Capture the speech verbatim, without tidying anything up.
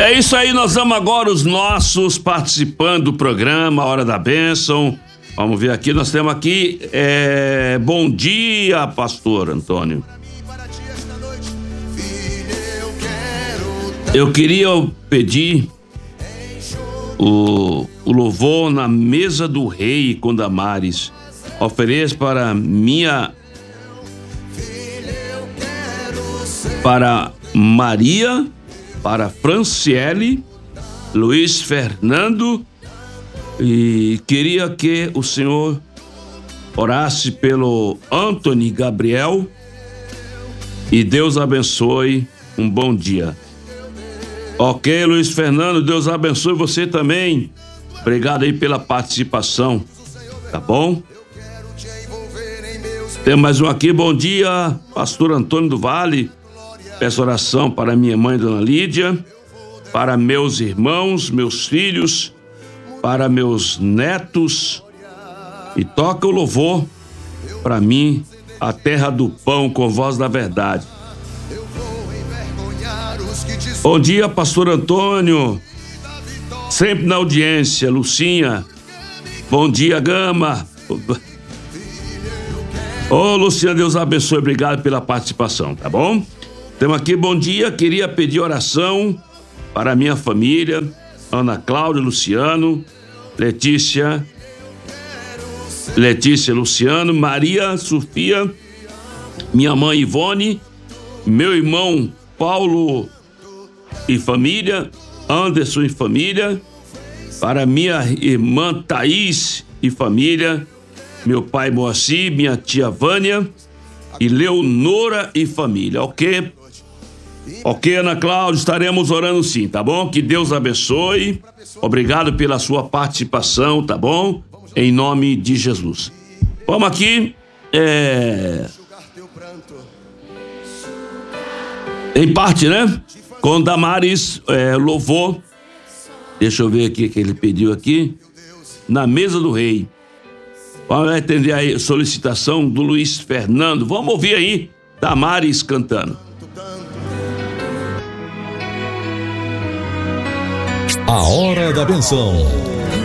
É isso aí, nós vamos agora os nossos participando do programa Hora da Bênção. Vamos ver aqui, nós temos aqui, é, bom dia, pastor Antônio. Eu queria pedir o, o louvor na mesa do rei com Damares. Ofereço para minha, para Maria, para Franciele, Luiz Fernando, e queria que o senhor orasse pelo Anthony Gabriel e Deus abençoe, um bom dia. Ok, Luiz Fernando, Deus abençoe você também. Obrigado aí pela participação, tá bom? Tem mais um aqui, bom dia, pastor Antônio do Vale. Peço oração para minha mãe, dona Lídia, para meus irmãos, meus filhos, para meus netos, e toca o louvor para mim, a terra do pão com voz da verdade. Bom dia, pastor Antônio, sempre na audiência, Lucinha. Bom dia, Gama. Ô, oh, Luciana, Deus abençoe, obrigado pela participação, tá bom? Temos aqui, bom dia, queria pedir oração para a minha família, Ana Cláudia, Luciano, Letícia, Letícia, Luciano, Maria, Sofia, minha mãe Ivone, meu irmão Paulo e família, Anderson e família, para minha irmã Thaís e família, meu pai Moacir, minha tia Vânia e Leonora e família, ok? Ok, Ana Cláudia, estaremos orando sim, tá bom? Que Deus abençoe, obrigado pela sua participação, tá bom? Em nome de Jesus. Vamos aqui, é... em parte, né? Com Damares, é, louvor, deixa eu ver aqui o que ele pediu aqui, na mesa do rei. Vamos atender a solicitação do Luiz Fernando, vamos ouvir aí, Damares cantando. A Hora da Benção.